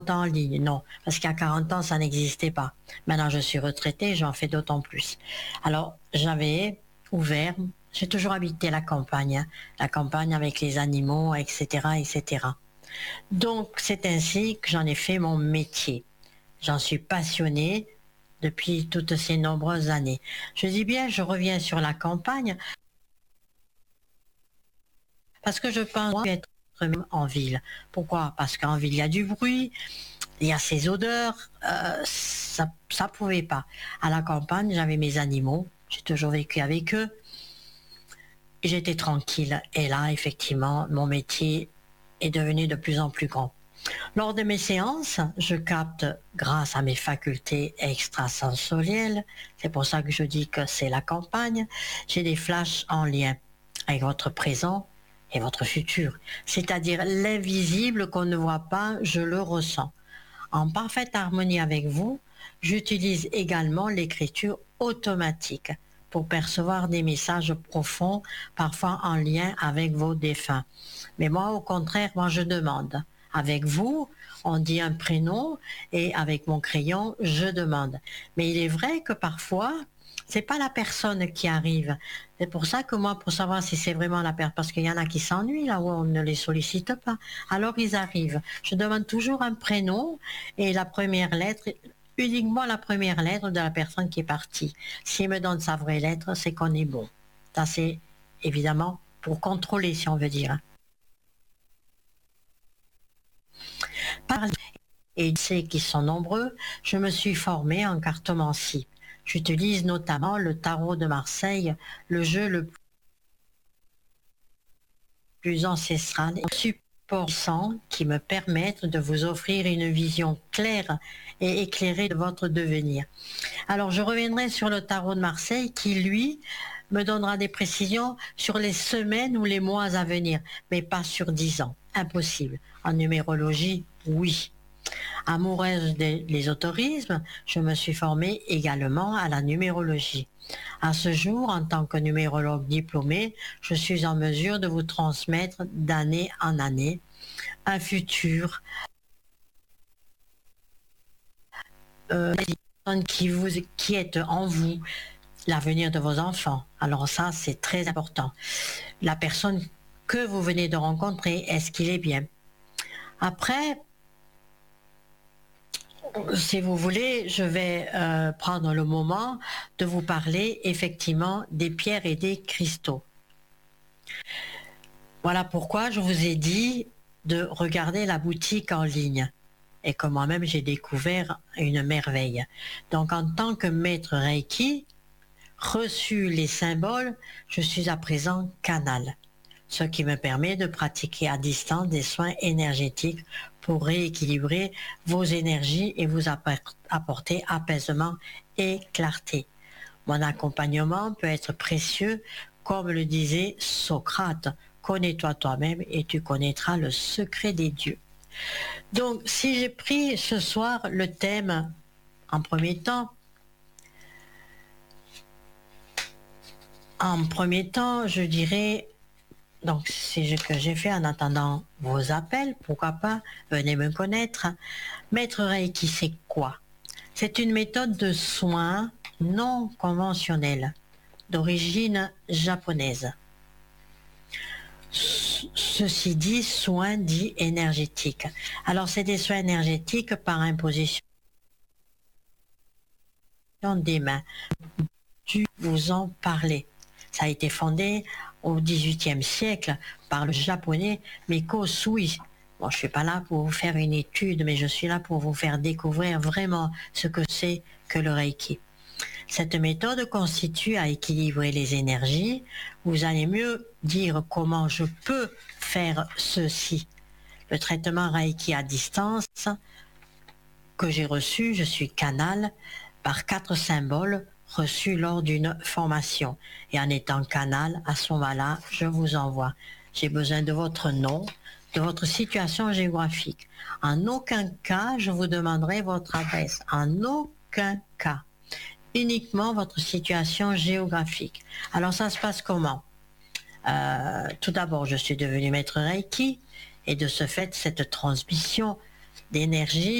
en ligne, non, parce qu'à 40 ans, ça n'existait pas. Maintenant, je suis retraitée, j'en fais d'autant plus. Alors, j'avais ouvert, j'ai toujours habité la campagne avec les animaux, etc., etc. Donc, c'est ainsi que j'en ai fait mon métier. J'en suis passionnée depuis toutes ces nombreuses années. Je dis bien, je reviens sur la campagne parce que je pense être en ville. Pourquoi? Parce qu'en ville, il y a du bruit, il y a ces odeurs, ça pouvait pas. À la campagne, j'avais mes animaux, j'ai toujours vécu avec eux, et j'étais tranquille. Et là, effectivement, mon métier est devenu de plus en plus grand. Lors de mes séances, je capte, grâce à mes facultés extrasensorielles, c'est pour ça que je dis que c'est la campagne, j'ai des flashs en lien avec votre présent et votre futur. C'est-à-dire l'invisible qu'on ne voit pas, je le ressens. En parfaite harmonie avec vous, j'utilise également l'écriture automatique pour percevoir des messages profonds, parfois en lien avec vos défunts. Mais moi, au contraire, moi je demande. Avec vous, on dit un prénom et avec mon crayon, je demande. Mais il est vrai que parfois, c'est pas la personne qui arrive. C'est pour ça que moi, pour savoir si c'est vraiment la personne, parce qu'il y en a qui s'ennuient là où on ne les sollicite pas. Alors ils arrivent. Je demande toujours un prénom et la première lettre, uniquement la première lettre de la personne qui est partie. S'il me donne sa vraie lettre, c'est qu'on est bon. Ça, c'est évidemment pour contrôler, si on veut dire. Et ceux qui sont nombreux, je me suis formée en cartomancie. J'utilise notamment le tarot de Marseille, le jeu le plus ancestral et support qui me permettent de vous offrir une vision claire et éclairée de votre devenir. Alors je reviendrai sur le tarot de Marseille qui, lui, me donnera des précisions sur les semaines ou les mois à venir, mais pas sur 10 ans. Impossible. En numérologie, oui. Amoureuse des l'ésotérisme, je me suis formée également à la numérologie. À ce jour, en tant que numérologue diplômée, je suis en mesure de vous transmettre d'année en année un futur qui est en vous, l'avenir de vos enfants. Alors ça, c'est très important. La personne que vous venez de rencontrer, est-ce qu'il est bien? Après, si vous voulez, je vais prendre le moment de vous parler effectivement des pierres et des cristaux. Voilà pourquoi je vous ai dit de regarder la boutique en ligne et que moi-même j'ai découvert une merveille. Donc en tant que maître Reiki, reçu les symboles, je suis à présent canal, ce qui me permet de pratiquer à distance des soins énergétiques pour rééquilibrer vos énergies et vous apporter apaisement et clarté. Mon accompagnement peut être précieux, comme le disait Socrate, connais-toi toi-même et tu connaîtras le secret des dieux. Donc, si j'ai pris ce soir le thème en premier temps, je dirais, donc c'est ce que j'ai fait en attendant vos appels, pourquoi pas, venez me connaître. Maître Reiki, c'est quoi? C'est une méthode de soins non conventionnelle, d'origine japonaise. Ceci dit, soins dits énergétiques. Alors c'est des soins énergétiques par imposition des mains. Je vous en parler. Ça a été fondé au XVIIIe siècle par le japonais Miko Sui. Bon, je suis pas là pour vous faire une étude, mais je suis là pour vous faire découvrir vraiment ce que c'est que le Reiki. Cette méthode consiste à équilibrer les énergies. Vous allez mieux dire comment je peux faire ceci. Le traitement Reiki à distance que j'ai reçu, je suis canal par 4 symboles reçus lors d'une formation. Et en étant canal, à ce moment-là, je vous envoie. J'ai besoin de votre nom, de votre situation géographique. En aucun cas, je vous demanderai votre adresse. En aucun cas. Uniquement votre situation géographique. Alors ça se passe comment? Tout d'abord, je suis devenue maître Reiki et de ce fait, cette transmission d'énergie